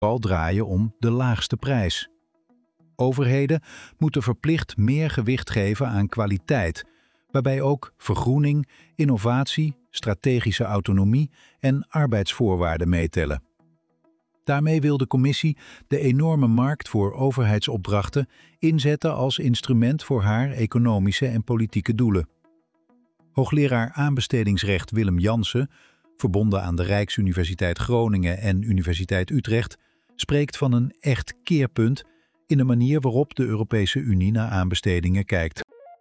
vooral draaien om de laagste prijs. Overheden moeten verplicht meer gewicht geven aan kwaliteit, waarbij ook vergroening, innovatie, strategische autonomie en arbeidsvoorwaarden meetellen. Daarmee wil de commissie de enorme markt voor overheidsopdrachten inzetten als instrument voor haar economische en politieke doelen. Hoogleraar aanbestedingsrecht Willem Jansen, verbonden aan de Rijksuniversiteit Groningen en Universiteit Utrecht, spreekt van een echt keerpunt in de manier waarop de Europese Unie naar aanbestedingen kijkt.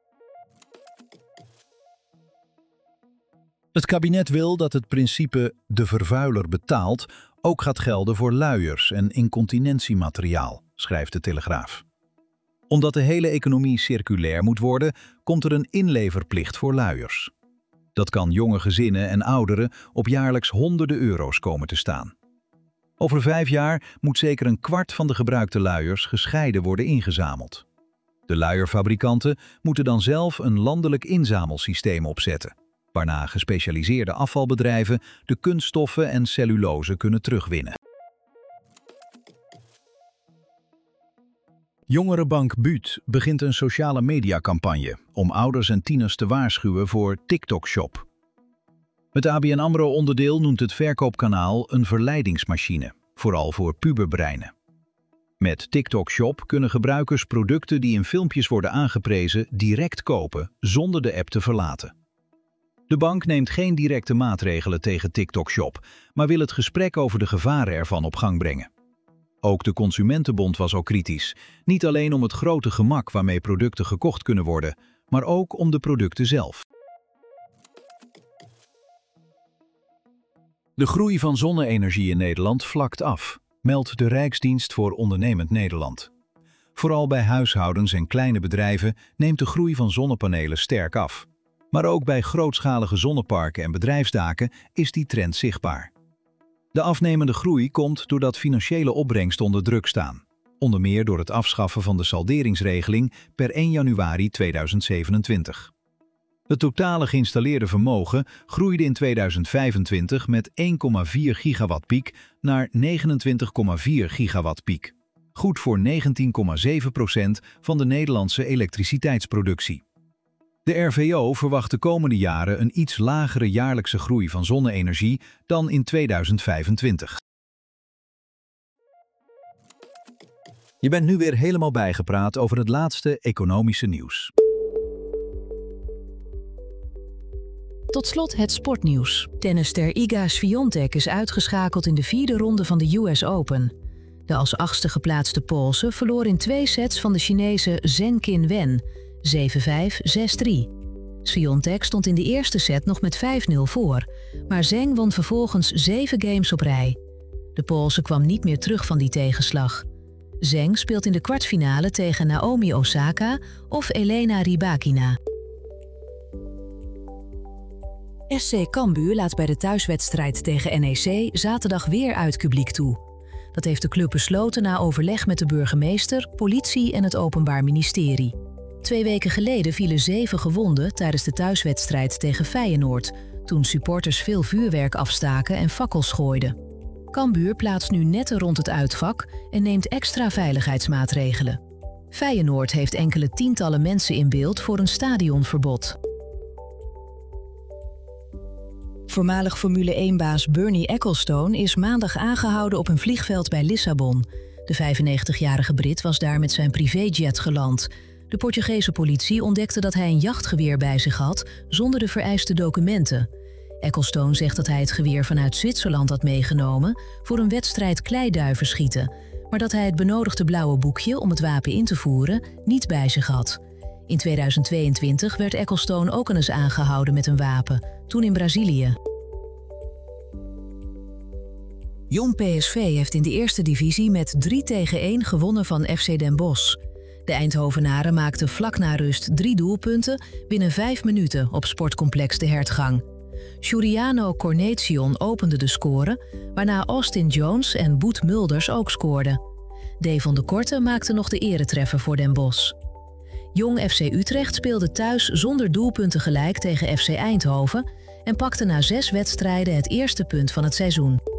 Het kabinet wil dat het principe de vervuiler betaalt ook gaat gelden voor luiers en incontinentiemateriaal, schrijft de Telegraaf. Omdat de hele economie circulair moet worden, komt er een inleverplicht voor luiers. Dat kan jonge gezinnen en ouderen op jaarlijks honderden euro's komen te staan. Over 5 jaar moet zeker een kwart van de gebruikte luiers gescheiden worden ingezameld. De luierfabrikanten moeten dan zelf een landelijk inzamelsysteem opzetten, waarna gespecialiseerde afvalbedrijven de kunststoffen en cellulose kunnen terugwinnen. Jongerenbank Buut begint een sociale mediacampagne om ouders en tieners te waarschuwen voor TikTok Shop. Het ABN AMRO-onderdeel noemt het verkoopkanaal een verleidingsmachine, vooral voor puberbreinen. Met TikTok Shop kunnen gebruikers producten die in filmpjes worden aangeprezen direct kopen, zonder de app te verlaten. De bank neemt geen directe maatregelen tegen TikTok Shop, maar wil het gesprek over de gevaren ervan op gang brengen. Ook de Consumentenbond was al kritisch, niet alleen om het grote gemak waarmee producten gekocht kunnen worden, maar ook om de producten zelf. De groei van zonne-energie in Nederland vlakt af, meldt de Rijksdienst voor Ondernemend Nederland. Vooral bij huishoudens en kleine bedrijven neemt de groei van zonnepanelen sterk af. Maar ook bij grootschalige zonneparken en bedrijfsdaken is die trend zichtbaar. De afnemende groei komt doordat financiële opbrengsten onder druk staan. Onder meer door het afschaffen van de salderingsregeling per 1 januari 2027. Het totale geïnstalleerde vermogen groeide in 2025 met 1,4 gigawattpiek naar 29,4 gigawattpiek. Goed voor 19,7% van de Nederlandse elektriciteitsproductie. De RVO verwacht de komende jaren een iets lagere jaarlijkse groei van zonne-energie dan in 2025. Je bent nu weer helemaal bijgepraat over het laatste economische nieuws. Tot slot het sportnieuws. Tennisster Iga Swiatek is uitgeschakeld in de 4e ronde van de US Open. De als 8e geplaatste Poolse verloor in 2 sets van de Chinese Zheng Qinwen, 7-5, 6-3. Swiatek stond in de eerste set nog met 5-0 voor, maar Zheng won vervolgens 7 games op rij. De Poolse kwam niet meer terug van die tegenslag. Zheng speelt in de kwartfinale tegen Naomi Osaka of Elena Rybakina. SC Cambuur laat bij de thuiswedstrijd tegen NEC zaterdag weer uit publiek toe. Dat heeft de club besloten na overleg met de burgemeester, politie en het Openbaar Ministerie. 2 weken geleden vielen 7 gewonden tijdens de thuiswedstrijd tegen Feyenoord, toen supporters veel vuurwerk afstaken en fakkels gooiden. Cambuur plaatst nu netten rond het uitvak en neemt extra veiligheidsmaatregelen. Feyenoord heeft enkele tientallen mensen in beeld voor een stadionverbod. Voormalig Formule 1-baas Bernie Ecclestone is maandag aangehouden op een vliegveld bij Lissabon. De 95-jarige Brit was daar met zijn privéjet geland. De Portugese politie ontdekte dat hij een jachtgeweer bij zich had, zonder de vereiste documenten. Ecclestone zegt dat hij het geweer vanuit Zwitserland had meegenomen voor een wedstrijd kleiduiven schieten, maar dat hij het benodigde blauwe boekje om het wapen in te voeren niet bij zich had. In 2022 werd Ecclestone ook eens aangehouden met een wapen, toen in Brazilië. Jong PSV heeft in de eerste divisie met 3-1 gewonnen van FC Den Bosch. De Eindhovenaren maakten vlak na rust 3 doelpunten binnen 5 minuten op sportcomplex De Hertgang. Giuliano Cornelissen opende de score, waarna Austin Jones en Boet Mulders ook scoorden. Devon de Korte maakte nog de eretreffer voor Den Bosch. Jong FC Utrecht speelde thuis zonder doelpunten gelijk tegen FC Eindhoven en pakte na 6 wedstrijden het eerste punt van het seizoen.